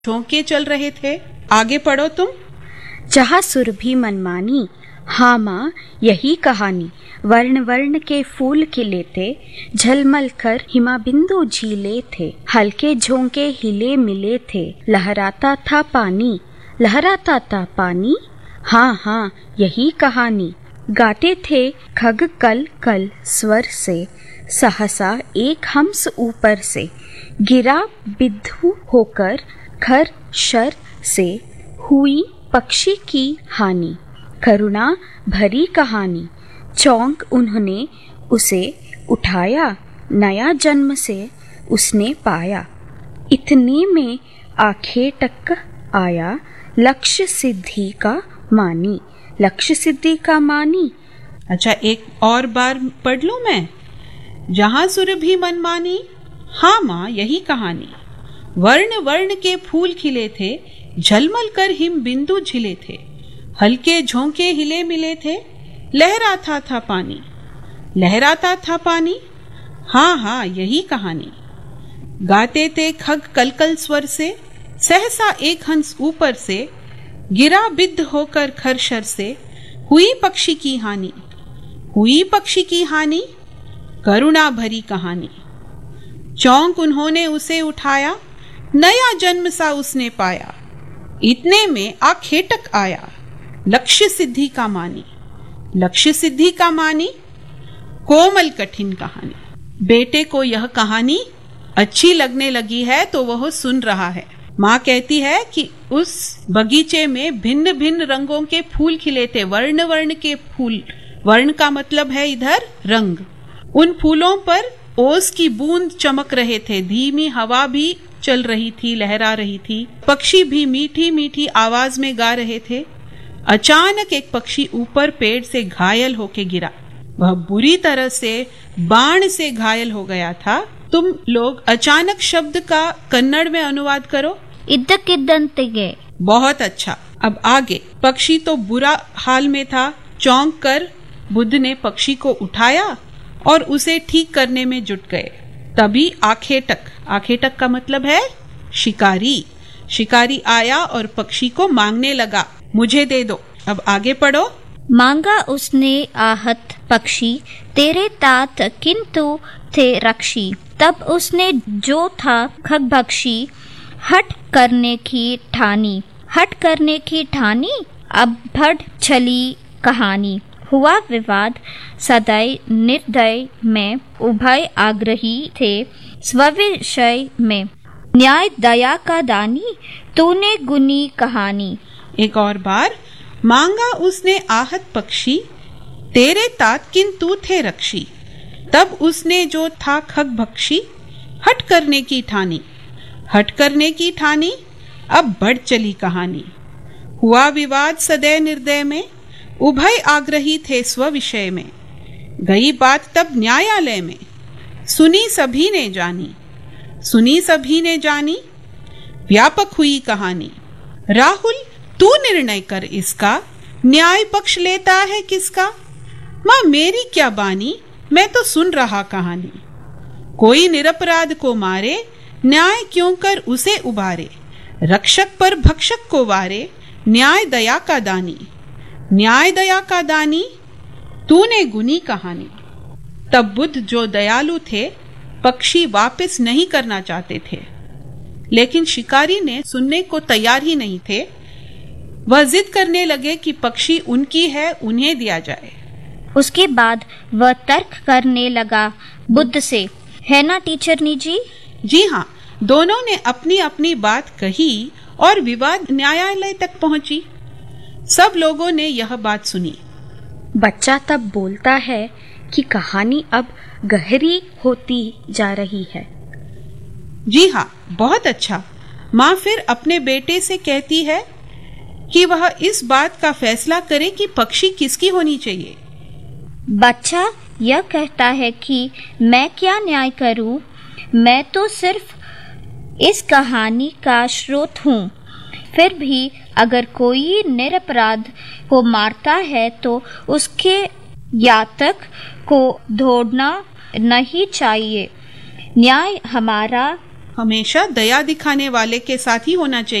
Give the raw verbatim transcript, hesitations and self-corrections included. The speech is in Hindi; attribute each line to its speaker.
Speaker 1: झोंके चल रहे थे। आगे पढ़ो तुम।
Speaker 2: जहाँ सुरभि मनमानी, हाँ माँ यही कहानी। वर्ण वर्ण के फूल खिले थे, झलमल कर हिमाबिंदु झीले थे। हल्के झोंके हिले मिले थे, लहराता था पानी, लहराता था पानी। हाँ हाँ यही कहानी। गाते थे खग कल कल स्वर से, सहसा एक हंस ऊपर से। गिरा बिद्धू होकर खर शर से, हुई पक्षी की हानि। करुणा भरी कहानी, चौंक उन्होंने उसे उठाया। नया जन्म से उसने पाया, इतने में आंखें टक आया। लक्ष्य सिद्धि का मानी, लक्ष्य सिद्धि का मानी।
Speaker 1: अच्छा, एक और बार पढ़ लूं मैं। जहाँ सुरभि मनमानी, हाँ माँ यही कहानी। वर्ण वर्ण के फूल खिले थे, झलमल कर हिम बिंदु झिले थे। हल्के झोंके हिले मिले थे, लहराता था पानी, लहराता था पानी। हाँ हाँ यही कहानी। गाते थे खग कलकल स्वर से, सहसा एक हंस ऊपर से। गिरा बिद्ध होकर खरशर से, हुई पक्षी की हानि, हुई पक्षी की हानि। करुणा भरी कहानी, चौंक उन्होंने उसे उठाया। नया जन्म सा उसने पाया, इतने में आखेटक आया। लक्ष्य सिद्धि का मानी, लक्ष्य सिद्धि का मानी। कोमल कठिन कहानी। बेटे को यह कहानी अच्छी लगने लगी है तो वह सुन रहा है। माँ कहती है कि उस बगीचे में भिन्न भिन्न रंगों के फूल खिले थे, वर्ण वर्ण के फूल। वर्ण का मतलब है इधर रंग। उन फूलों पर ओस की बूंद चमक रहे थे, धीमी हवा भी चल रही थी, लहरा रही थी। पक्षी भी मीठी मीठी आवाज में गा रहे थे। अचानक एक पक्षी ऊपर पेड़ से घायल होके गिरा। वह बुरी तरह से बाण से घायल हो गया था। तुम लोग अचानक शब्द का कन्नड़ में अनुवाद करो।
Speaker 2: इद्दक्किद्दंतिगे।
Speaker 1: बहुत अच्छा। अब आगे। पक्षी तो बुरा हाल में था। चौंक कर बुद्ध ने पक्षी को उठाया और उसे ठीक करने में जुट गए। तभी आखेटक, आखेटक का मतलब है शिकारी। शिकारी आया और पक्षी को मांगने लगा, मुझे दे दो। अब आगे पढ़ो।
Speaker 2: मांगा उसने आहत पक्षी, तेरे तात किंतु थे रक्षी। तब उसने जो था खगभक्षी, हट करने की ठानी, हट करने की ठानी। अब बढ़ चली कहानी। हुआ विवाद सदैव निर्दय में, उभय आग्रही थे स्विषय में। न्याय दया का दानी, तूने गुनी कहानी।
Speaker 1: एक और बार। मांगा उसने आहत पक्षी, तेरे तात किंतु थे रक्षी। तब उसने जो था खगभक्षी, हट करने की ठानी, हट करने की ठानी। अब बढ़ चली कहानी। हुआ विवाद सदैव निर्दय में, उभय आग्रही थे स्व विषय में। गई बात तब न्यायालय में, सुनी सभी ने जानी, सुनी सभी ने जानी। व्यापक हुई कहानी। राहुल तू निर्णय कर इसका, न्याय पक्ष लेता है किसका। माँ मेरी क्या बानी, मैं तो सुन रहा कहानी। कोई निरपराध को मारे, न्याय क्यों कर उसे उबारे। रक्षक पर भक्षक को वारे, न्याय दया का दानी, न्याय दया का दानी। तूने गुनी कहानी। तब बुद्ध जो दयालु थे, पक्षी वापस नहीं करना चाहते थे, लेकिन शिकारी ने सुनने को तैयार ही नहीं थे। वह जिद करने लगे कि पक्षी उनकी है, उन्हें दिया जाए।
Speaker 2: उसके बाद वह तर्क करने लगा बुद्ध से, है ना टीचरनी जी?
Speaker 1: जी हाँ, दोनों ने अपनी अपनी बात कही और विवाद न्यायालय तक पहुंची। सब लोगों ने यह बात सुनी।
Speaker 2: बच्चा तब बोलता है कि कहानी अब गहरी होती जा रही है।
Speaker 1: जी हाँ, बहुत अच्छा। माँ फिर अपने बेटे से कहती है कि वह इस बात का फैसला करे कि पक्षी किसकी होनी चाहिए।
Speaker 2: बच्चा यह कहता है कि मैं क्या न्याय करूं, मैं तो सिर्फ इस कहानी का स्रोत हूँ। फिर भी अगर कोई निरपराध को मारता है तो उसके यातक को ढूंढना नहीं चाहिए। न्याय हमारा
Speaker 1: हमेशा दया दिखाने वाले के साथ ही होना चाहिए।